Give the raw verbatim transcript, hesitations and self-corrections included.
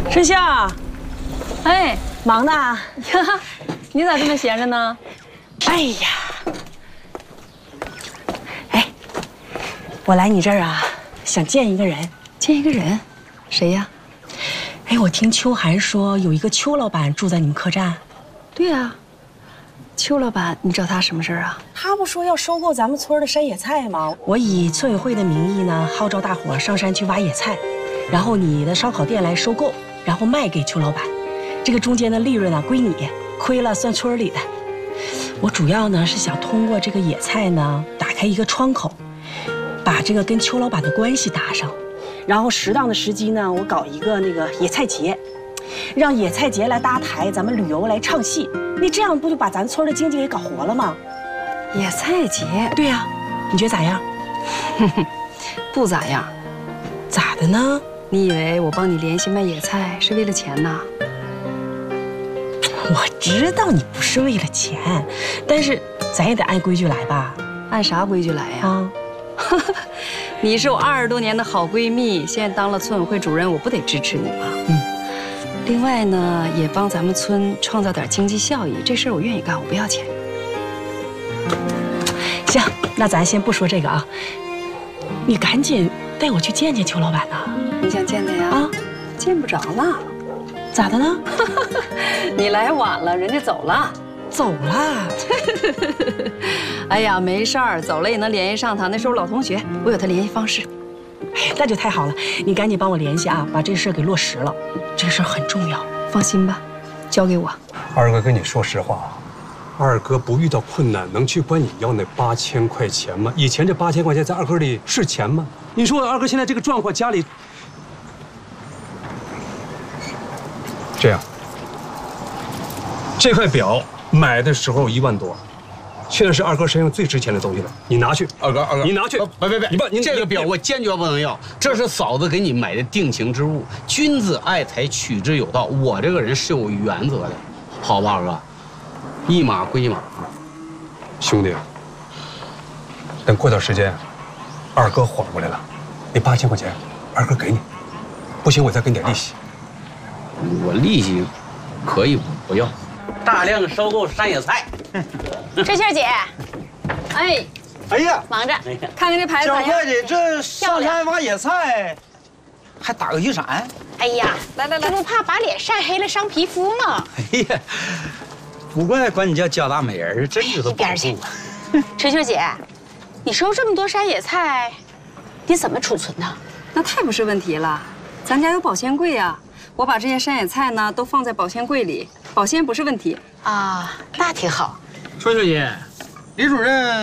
春秀， 哎， 忙呢？ 呀，你咋这么闲着呢？ 哎呀，哎，我来你这儿啊，想见一个人。 见一个人，谁呀？ 哎，我听秋寒说有一个邱老板住在你们客栈。 对呀，邱老板，你找他什么事儿啊？ 他不说要收购咱们村的山野菜吗？我以村委会的名义呢，号召大伙上山去挖野菜，然后你的烧烤店来收购，然后卖给邱老板。这个中间的利润啊归你，亏了算村里的。我主要呢是想通过这个野菜呢，打开一个窗口，把这个跟邱老板的关系搭上，然后适当的时机呢，我搞一个那个野菜节，让野菜节来搭台，咱们旅游来唱戏。那这样不就把咱村的经济给搞活了吗？ 野菜节， 对呀，你觉得咋样？ 不咋样。 咋的呢？ 你以为我帮你联系卖野菜是为了钱呐？ 我知道你不是为了钱，但是咱也得按规矩来吧。 按啥规矩来呀？ 啊， 你是我二十多年的好闺蜜，现在当了村委会主任，我不得支持你吗？ 嗯。 另外呢，也帮咱们村创造点经济效益，这事儿我愿意干，我不要钱。 行，那咱先不说这个啊，你赶紧带我去见见邱老板呐。 你想见他呀？啊，见不着了。 咋的呢？ 你来晚了，人家走了。 走了？ 哎呀，没事儿，走了也能联系上他，那是我老同学，我有他联系方式。 哎呀，那就太好了，你赶紧帮我联系啊，把这事儿给落实了，这个事儿很重要。 放心吧，交给我。 二哥跟你说实话，二哥不遇到困难能去管你要那八千块钱吗？以前这八千块钱在二哥里是钱吗？你说二哥现在这个状况，家里这样，这块表买的时候一万多。现在是二哥身上最值钱的东西了，你拿去。 二哥，二哥， 你拿去！ 别别别！ 你不，你这个表我坚决不能要，这是嫂子给你买的定情之物。君子爱财，取之有道。我这个人是有原则的，好吧，二哥？一码归一码。 兄弟，等过段时间，二哥缓过来了，那八千块钱，二哥给你，不行我再给你点利息。 我利息可以不要。大量收购山野菜。 春秀姐， 哎， 哎呀， 忙着， 看看这牌子咋样？ 小伙计，这上山挖野菜，还打个雨伞？ 哎呀， 来来来， 这不怕把脸晒黑了伤皮肤吗？ 哎呀，不怪管你叫焦大美人，真有个保护。 春秀姐，你收这么多山野菜，你怎么储存呢？ 那太不是问题了，咱家有保鲜柜啊，我把这些山野菜呢都放在保鲜柜里，保鲜不是问题。 啊，那挺好。 春秀姐，李主任